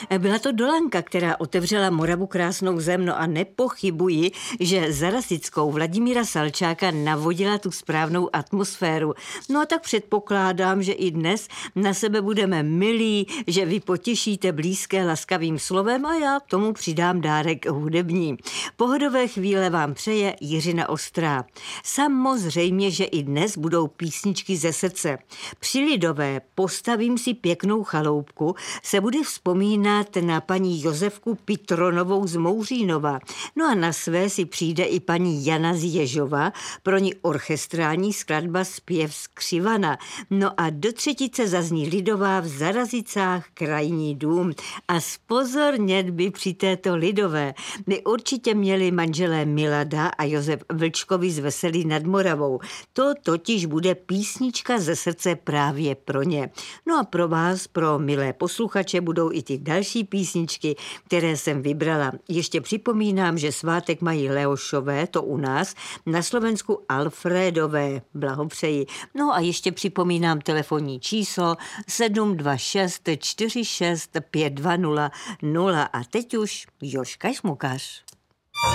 Byla to Dolanka, která otevřela Moravu krásnou zem, no a nepochybuji, že za Rasickou Vladimíra Salčáka navodila tu správnou atmosféru. No a tak předpokládám, že i dnes na sebe budeme milí, že vy potěšíte blízké laskavým slovem a já k tomu přidám dárek hudební. Pohodové chvíle vám přeje Jiřina Ostrá. Samozřejmě, že i dnes budou písničky ze srdce. Při lidové Postavím si pěknou chaloupku se bude vzpomínat na paní Josefku Pitronovou z Mouřínova. No a na své si přijde i paní Jana z Ježova, pro ní orchestrální skladba Zpěv z Křivana. No a do třetice zazní lidová v Zarazicách Krajní dům. A zpozornět by při této lidové by určitě měli manželé Milada a Josef Vlčkovi z Veselí nad Moravou. To totiž bude písnička ze srdce právě pro ně. No a pro vás, pro milé posluchače, budou i ty další písničky, které jsem vybrala. Ještě připomínám, že svátek mají Leošové, to u nás, na Slovensku Alfredové, blahopřeji. No a ještě připomínám telefonní číslo 726 46 520 0 a teď už Jožka Šmukař.